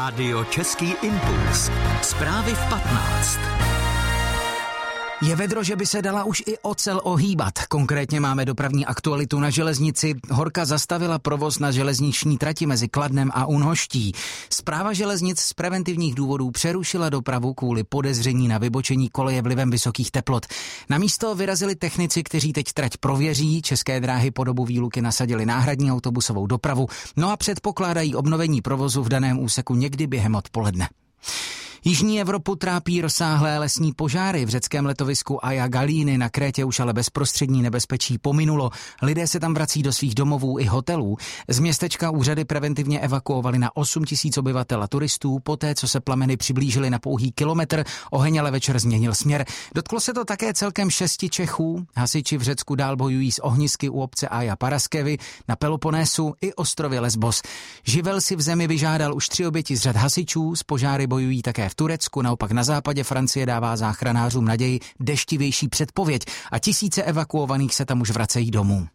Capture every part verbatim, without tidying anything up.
Rádio Český impuls. Zprávy v patnáct. Je vedro, že by se dala už i ocel ohýbat. Konkrétně máme dopravní aktualitu na železnici. Horka zastavila provoz na železniční trati mezi Kladnem a Únhoští. Správa železnic z preventivních důvodů přerušila dopravu kvůli podezření na vybočení koleje vlivem vysokých teplot. Na místo vyrazili technici, kteří teď trať prověří. České dráhy po dobu výluky nasadili náhradní autobusovou dopravu, no a předpokládají obnovení provozu v daném úseku někdy během odpoledne. Jižní Evropu trápí rozsáhlé lesní požáry. V řeckém letovisku Aia Galíny na Krétě už ale bezprostřední nebezpečí pominulo. Lidé se tam vrací do svých domovů i hotelů. Z městečka úřady preventivně evakuovali na osm tisíc obyvatel a turistů. Poté, co se plameny přiblížily na pouhý kilometr, oheň ale večer změnil směr. Dotklo se to také celkem šesti Čechů. Hasiči v Řecku dál bojují s ohnisky u obce Aia Paraskevy, na Peloponésu i ostrově Lesbos. Živel si v zemi vyžádal už tři oběti z řad hasičů, s požáry bojují také v Turecku, naopak na západě Francie dává záchranářům naději deštivější předpověď a tisíce evakuovaných se tam už vracejí domů.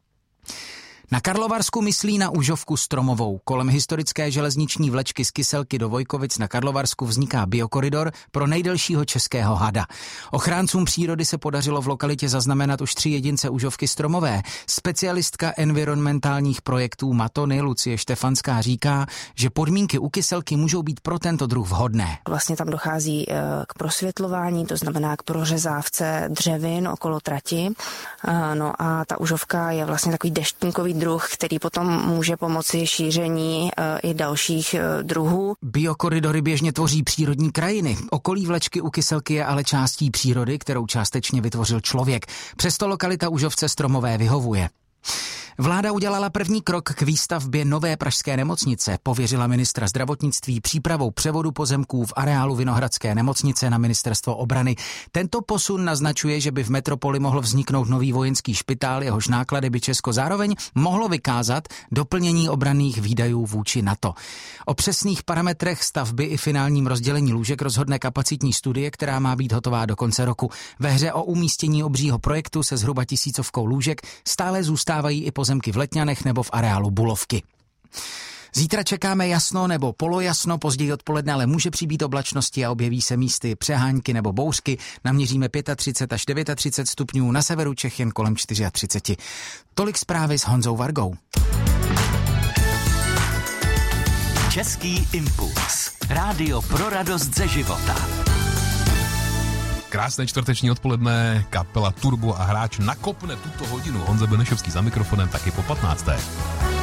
Na Karlovarsku myslí na Užovku Stromovou. Kolem historické železniční vlečky z Kyselky do Vojkovic na Karlovarsku vzniká biokoridor pro nejdelšího českého hada. Ochráncům přírody se podařilo v lokalitě zaznamenat už tři jedince Užovky Stromové. Specialistka environmentálních projektů Matony Lucie Štefanská říká, že podmínky u Kyselky můžou být pro tento druh vhodné. Vlastně tam dochází k prosvětlování, to znamená k prořezávce dřevin okolo trati. No a ta Užovka je vlastně takový deštníkový druh, který potom může pomoci šíření e, i dalších e, druhů. Biokoridory běžně tvoří přírodní krajiny. Okolí vlečky u Kyselky je ale částí přírody, kterou částečně vytvořil člověk. Přesto lokalita Užovce Stromové vyhovuje. Vláda udělala první krok k výstavbě nové pražské nemocnice. Pověřila ministra zdravotnictví přípravou převodu pozemků v areálu Vinohradské nemocnice na ministerstvo obrany. Tento posun naznačuje, že by v metropoli mohl vzniknout nový vojenský špitál, jehož náklady by Česko zároveň mohlo vykázat doplnění obranných výdajů vůči NATO. O přesných parametrech stavby i finálním rozdělení lůžek rozhodne kapacitní studie, která má být hotová do konce roku. Ve hře o umístění obřího projektu se zhruba tisícovkou lůžek stále zůstávají i pozemky v Letňanech nebo v areálu Bulovky. Zítra čekáme jasno nebo polojasno, později odpoledne ale může přibýt oblačnosti a objeví se místy přehánky nebo bouřky. Naměříme třicet pět až třicet devět stupňů, na severu Čech jen kolem třicet čtyři. Tolik zprávy s Honzou Vargou. Český impuls. Rádio pro radost ze života. Krásné čtvrteční odpoledne, kapela Turbo a hráč nakopne tuto hodinu. Honza Benešovský za mikrofonem taky po patnácté.